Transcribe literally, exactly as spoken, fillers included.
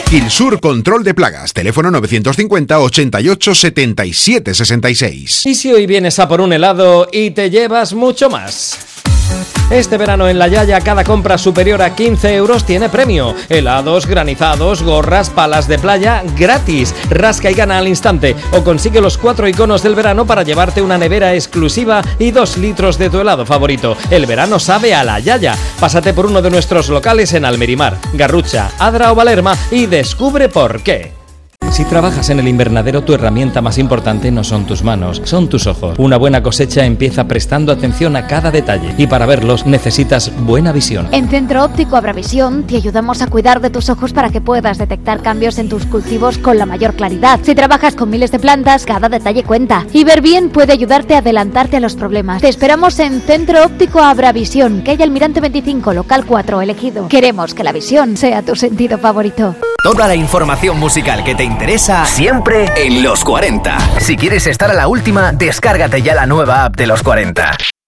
Quilsur Control de Plagas, teléfono novecientos cincuenta, ochenta y ocho, setenta y siete, sesenta y seis. ¿Y si hoy vienes a por un helado y te llevas mucho más? Este verano en La Yaya cada compra superior a quince euros tiene premio. Helados, granizados, gorras, palas de playa, gratis. Rasca y gana al instante. O consigue los cuatro iconos del verano para llevarte una nevera exclusiva y dos litros de tu helado favorito. El verano sabe a La Yaya. Pásate por uno de nuestros locales en Almerimar, Garrucha, Adra o Valerma y descubre por qué. Si trabajas en el invernadero, tu herramienta más importante no son tus manos, son tus ojos. Una buena cosecha empieza prestando atención a cada detalle y para verlos necesitas buena visión. En Centro Óptico Abravisión te ayudamos a cuidar de tus ojos para que puedas detectar cambios en tus cultivos con la mayor claridad. Si trabajas con miles de plantas, cada detalle cuenta. Y ver bien puede ayudarte a adelantarte a los problemas. Te esperamos en Centro Óptico Abravisión, calle Almirante veinticinco, local cuatro, elegido. Queremos que la visión sea tu sentido favorito. Toda la información musical que te interesa siempre en Los cuarenta. Si quieres estar a la última, descárgate ya la nueva app de Los cuarenta.